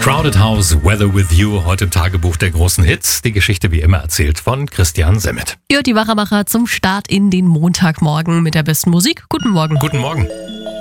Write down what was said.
Crowded House, Weather With You, heute im Tagebuch der großen Hits. Die Geschichte wie immer erzählt von Christian Semmet. Ja, die Wachmacher zum Start in den Montagmorgen mit der besten Musik. Guten Morgen. Guten Morgen.